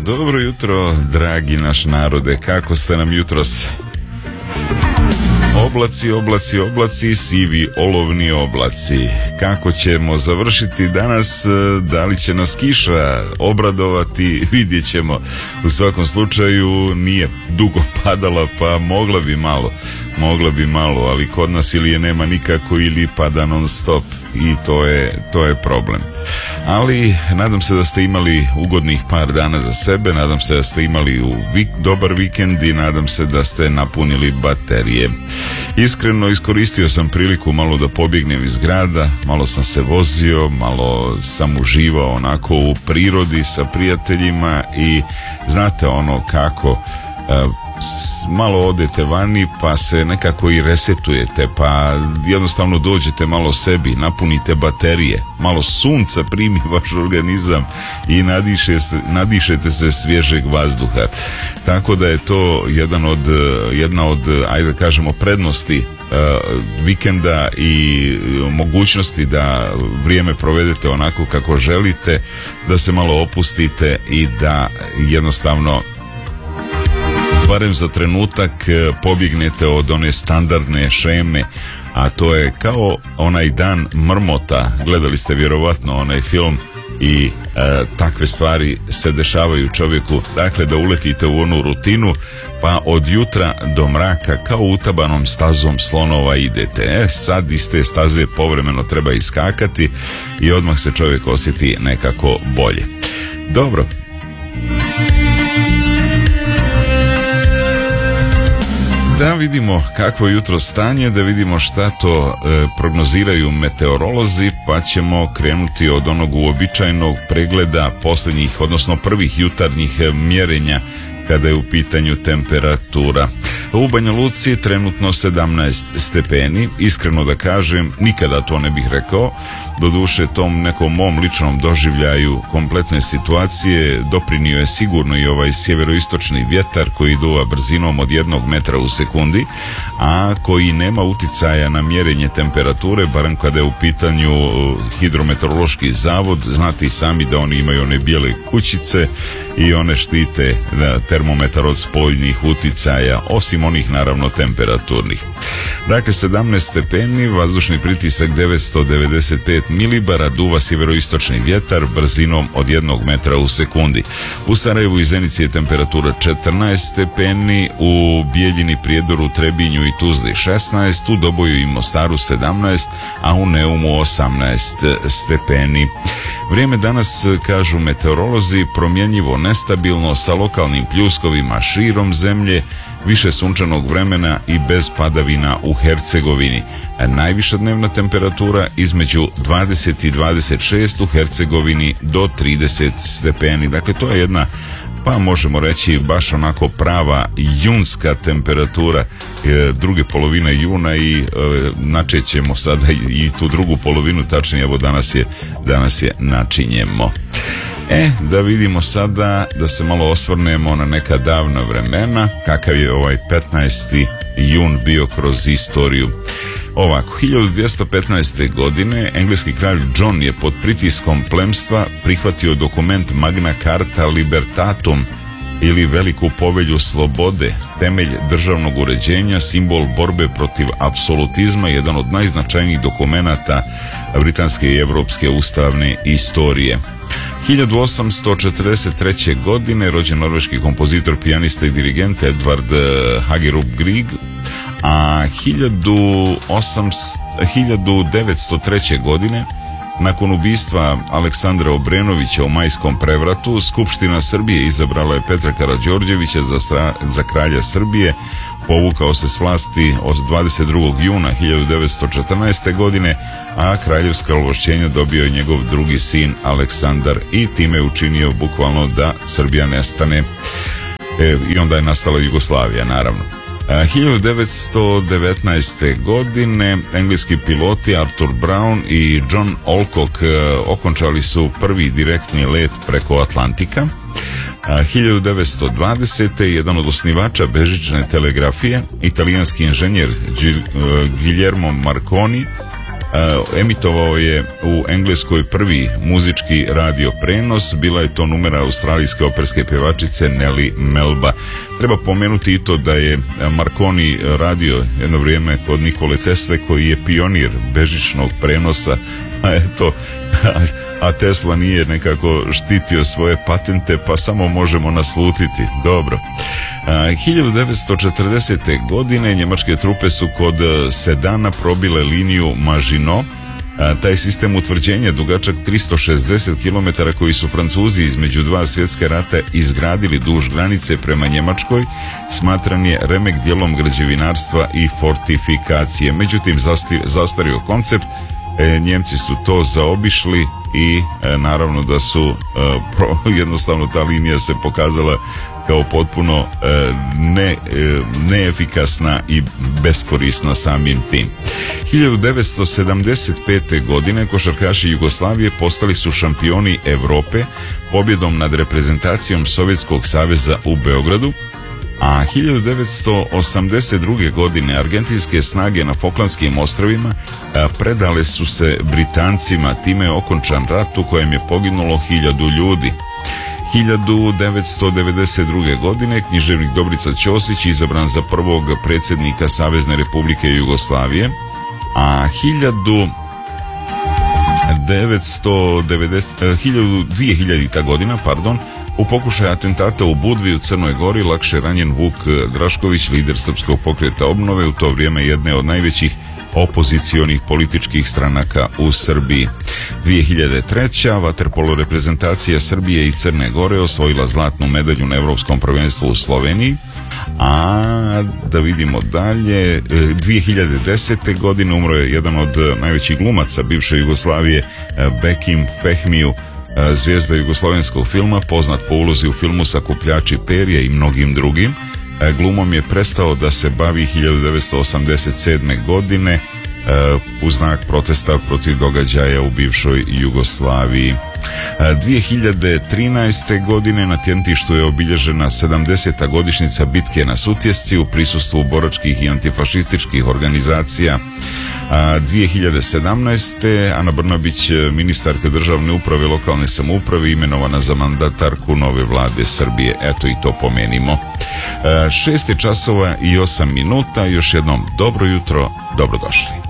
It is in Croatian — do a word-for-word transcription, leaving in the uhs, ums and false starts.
dobro jutro, dragi naš narode, kako ste nam jutros? Oblaci, oblaci, oblaci, sivi olovni oblaci. Kako ćemo završiti danas, da li će nas kiša obradovati, vidjet ćemo. U svakom slučaju nije dugo padala, pa mogla bi malo, mogla bi malo, ali kod nas ili je nema nikako ili pada non stop i to je, to je problem. Ali nadam se da ste imali ugodnih par dana za sebe, nadam se da ste imali u vik, dobar vikend i nadam se da ste napunili baterije. Iskreno iskoristio sam priliku malo da pobjegnem iz grada, malo sam se vozio, malo sam uživao onako u prirodi sa prijateljima i znate ono kako uh, malo odete vani pa se nekako i resetujete, pa jednostavno dođete malo sebi, napunite baterije, malo sunca primi vaš organizam i nadiše se, nadišete se svježeg vazduha. Tako da je to jedan od, jedna od, ajde da kažemo, prednosti uh, vikenda i mogućnosti da vrijeme provedete onako kako želite, da se malo opustite i da jednostavno barem za trenutak pobjegnete od one standardne šeme, a to je kao onaj dan mrmota. Gledali ste vjerovatno onaj film i e, takve stvari se dešavaju čovjeku, dakle da uletite u onu rutinu pa od jutra do mraka kao utabanom stazom slonova idete. E sad iz te staze povremeno treba iskakati i odmah se čovjek osjeti nekako bolje. Dobro, da vidimo kakvo je jutro stanje, da vidimo šta to e, prognoziraju meteorolozi, pa ćemo krenuti od onog uobičajenog pregleda posljednjih, odnosno prvih jutarnjih mjerenja kada je u pitanju temperatura. U Banja Luci trenutno sedamnaest stepeni, iskreno da kažem, nikada to ne bih rekao, doduše tom nekom mom ličnom doživljaju kompletne situacije doprinio je sigurno i ovaj sjeveroistočni vjetar koji duva brzinom od jednog metra u sekundi, a koji nema uticaja na mjerenje temperature, barem kada je u pitanju hidrometeorološki zavod. Znate i sami da oni imaju one bijele kućice i one štite termometar od spoljnih uticaja, osim onih naravno temperaturnih. Dakle, sedamnaest stepeni, vazdušni pritisak devetsto devedeset pet milibara, duva sjeveroistočni vjetar brzinom od jednog metra u sekundi. U Sarajevu i Zenici je temperatura četrnaest stepeni, u Bijeljini, Prijedoru, Trebinju i Tuzli šesnaest, u Doboju i Mostaru sedamnaest, a u Neumu osamnaest stepeni. Vrijeme danas, kažu meteorolozi, promjenjivo, nestabilno, sa lokalnim pljuskovima širom zemlje, više sunčanog vremena i bez padavina u Hercegovini. Najviša dnevna temperatura između dvadeset i dvadeset šest, u Hercegovini do trideset stepeni. Dakle, to je jedna, pa možemo reći, baš onako prava junska temperatura e, druge polovine juna i e, načećemo sada i, i tu drugu polovinu, tačnije evo danas je, danas je načinjemo. E, da vidimo sada, da se malo osvrnemo na neka davna vremena, kakav je ovaj petnaesti jun bio kroz istoriju. Ovako, hiljadu dvjesto petnaeste. godine engleski kralj John je pod pritiskom plemstva prihvatio dokument Magna Carta Libertatum ili Veliku povelju slobode, temelj državnog uređenja, simbol borbe protiv apsolutizma, jedan od najznačajnijih dokumenata britanske i evropske ustavne istorije. hiljadu osamsto četrdeset treće. godine rođen norveški kompozitor, pijanista i dirigent Edvard Hagerup Grieg, a hiljadu devetsto treće. godine nakon ubistva Aleksandra Obrenovića u majskom prevratu, Skupština Srbije izabrala je Petra Karađorđevića za, stra, za kralja Srbije. Povukao se s vlasti od dvadeset drugog juna hiljadu devetsto četrnaeste. godine, a kraljevska ovlašćenja dobio je njegov drugi sin Aleksandar i time je učinio bukvalno da Srbija nestane. E, I onda je nastala Jugoslavija, naravno. hiljadu devetsto devetnaeste. godine engleski piloti Arthur Brown i John Alcock okončali su prvi direktni let preko Atlantika. hiljadu devetsto dvadesete. jedan od osnivača bežične telegrafije, italijanski inženjer Guillermo Marconi, emitovao je u Engleskoj prvi muzički radio prenos. Bila je to numera australijske operske pjevačice Nellie Melba. Treba pomenuti i to da je Marconi radio jedno vrijeme kod Nikole Tesle, koji je pionir bežičnog prenosa, a eto a Tesla nije nekako štitio svoje patente, pa samo možemo naslutiti. Dobro. A, hiljadu devetsto četrdesete. godine njemačke trupe su kod Sedana probile liniju Maginot. A, taj sistem utvrđenja dugačak tristo šezdeset kilometara koji su Francuzi između dva svjetske rata izgradili duž granice prema Njemačkoj, smatran je remek dijelom građevinarstva i fortifikacije. Međutim, zasti, zastario koncept. E, Njemci su to zaobišli i e, naravno da su e, pro, jednostavno ta linija se pokazala kao potpuno e, ne, e, neefikasna i beskorisna samim tim. hiljadu devetsto sedamdeset pete. godine košarkaši Jugoslavije postali su šampioni Europe pobjedom nad reprezentacijom Sovjetskog saveza u Beogradu, a hiljadu devetsto osamdeset druge. godine argentinske snage na Falklandskim ostrvima predale su se Britancima, time je okončan rat u kojem je poginulo hiljadu ljudi. hiljadu devetsto devedeset druge. godine književnik Dobrica Ćosić izabran za prvog predsjednika Savezne Republike Jugoslavije, a hiljadu devetsto devedeset, dvije hiljadita. godina, pardon, u pokušaju atentata u Budvi u Crnoj Gori lakše ranjen Vuk Drašković, lider Srpskog pokreta obnove, u to vrijeme jedne od najvećih opozicionih političkih stranaka u Srbiji. dvije hiljade treće. vaterpolo reprezentacija Srbije i Crne Gore osvojila zlatnu medalju na Europskom prvenstvu u Sloveniji. A da vidimo dalje, dvije hiljade desete. godine umro je jedan od najvećih glumaca bivše Jugoslavije, Bekim Fehmiju, zvijezda jugoslovenskog filma, poznat po ulozi u filmu Sakupljači perja i mnogim drugim. Glumom je prestao da se bavi hiljadu devetsto osamdeset sedme. godine u znak protesta protiv događaja u bivšoj Jugoslaviji. dvije hiljade trinaeste. godine na Tjentištu je obilježena sedamdeseta godišnjica bitke na Sutjesci u prisustvu boračkih i antifašističkih organizacija. A dvije hiljade sedamnaeste. Ana Brnabić, ministarka državne uprave i lokalne samouprave, imenovana za mandatarku nove vlade Srbije. Eto i to pomenimo. Šest je časova i osam minuta. Još jednom dobro jutro, dobrodošli.